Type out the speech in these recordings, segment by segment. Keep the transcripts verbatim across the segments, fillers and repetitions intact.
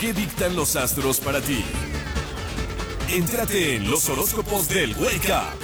¿Qué dictan los astros para ti? Entrate en los horóscopos del Wake Up.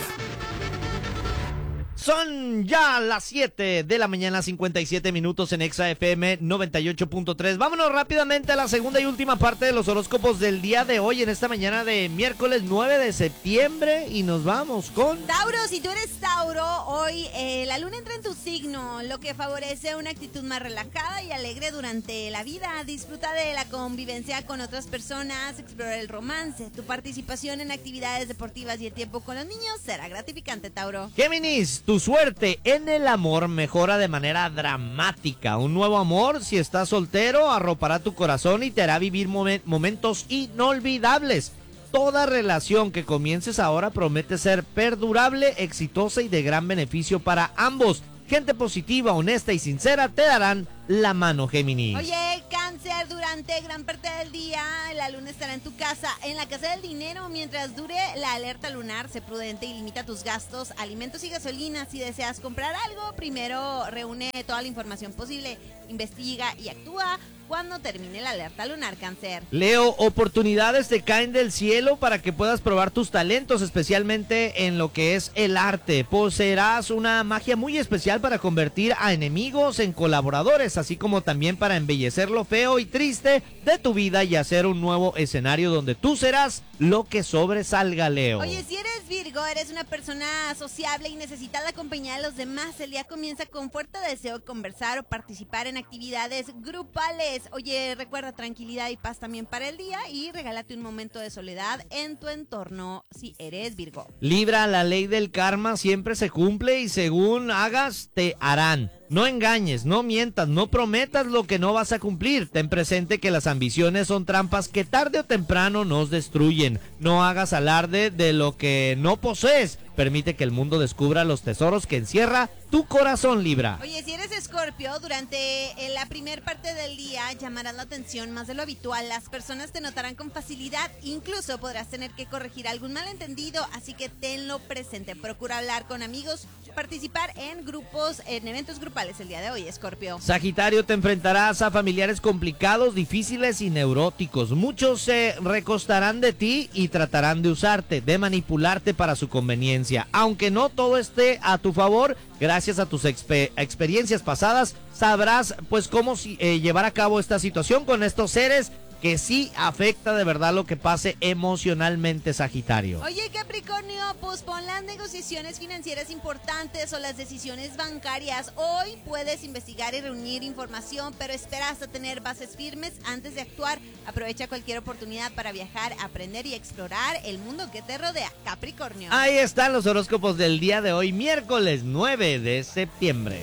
Son ya las siete de la mañana, cincuenta y siete minutos en Exa F M noventa y ocho punto tres. Vámonos rápidamente a la segunda y última parte de los horóscopos del día de hoy, en esta mañana de miércoles nueve de septiembre. Y nos vamos con... Tauro, si tú eres Tauro, hoy eh, la luna entra en tu signo, lo que favorece una actitud más relajada y alegre durante la vida. Disfruta de la convivencia con otras personas, explora el romance. Tu participación en actividades deportivas y el tiempo con los niños será gratificante, Tauro. Géminis, tu suerte en el amor mejora de manera dramática. Un nuevo amor, si estás soltero, arropará tu corazón y te hará vivir momen- momentos inolvidables. Toda relación que comiences ahora promete ser perdurable, exitosa y de gran beneficio para ambos. Gente positiva, honesta y sincera te darán la mano, Géminis. Oye, Cáncer, durante gran parte del día la luna estará en tu casa, en la casa del dinero. Mientras dure la alerta lunar, sé prudente y limita tus gastos, alimentos y gasolina. Si deseas comprar algo, primero reúne toda la información posible, investiga y actúa cuando termine la alerta lunar, Cáncer. Leo, oportunidades te caen del cielo para que puedas probar tus talentos, especialmente en lo que es el arte. Poseerás una magia muy especial para convertir a enemigos en colaboradores, así como también para embellecer lo feo y triste de tu vida y hacer un nuevo escenario donde tú serás lo que sobresalga, Leo. Oye, si eres Virgo, eres una persona sociable y necesitas la compañía de los demás. El día comienza con fuerte deseo de conversar o participar en actividades grupales. Oye, recuerda tranquilidad y paz también para el día y regálate un momento de soledad en tu entorno si eres Virgo. Libra, la ley del karma siempre se cumple y según hagas te harán. No engañes, no mientas, no prometas lo que no vas a cumplir. Ten presente que las ambiciones son trampas que tarde o temprano nos destruyen. No hagas alarde de lo que no posees. Permite que el mundo descubra los tesoros que encierra tu corazón, Libra. Oye, si eres Escorpio, durante la primer parte del día llamarás la atención más de lo habitual. Las personas te notarán con facilidad, incluso podrás tener que corregir algún malentendido, así que tenlo presente. Procura hablar con amigos, participar en grupos, en eventos grupales el día de hoy, Escorpio. Sagitario, te enfrentarás a familiares complicados, difíciles y neuróticos. Muchos se recostarán de ti y tratarán de usarte, de manipularte para su conveniencia. Aunque no todo esté a tu favor, gracias a tus exper- experiencias pasadas, sabrás pues cómo si, eh, llevar a cabo esta situación con estos seres que sí afecta de verdad lo que pase emocionalmente, Sagitario. Oye, Capricornio, pospon las negociaciones financieras importantes o las decisiones bancarias. Hoy puedes investigar y reunir información, pero espera hasta tener bases firmes antes de actuar. Aprovecha cualquier oportunidad para viajar, aprender y explorar el mundo que te rodea, Capricornio. Ahí están los horóscopos del día de hoy, miércoles nueve de septiembre.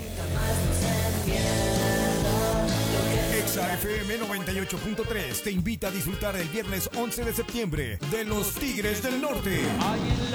Exa F M noventa y ocho punto tres te invita a disfrutar el viernes once de septiembre de los Tigres del Norte.